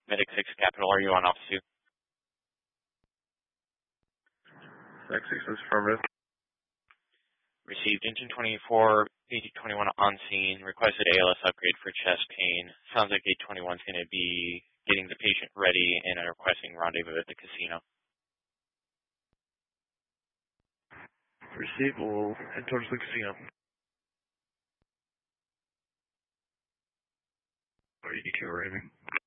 Medic 6 Capital, are you on Office 2? Medic 6 is affirmative. Received engine 24, 8021 on scene, requested ALS upgrade for chest pain. Sounds like 821 is going to be getting the patient ready and requesting rendezvous at the casino. Received, we'll head towards the casino. Are you EQ rating?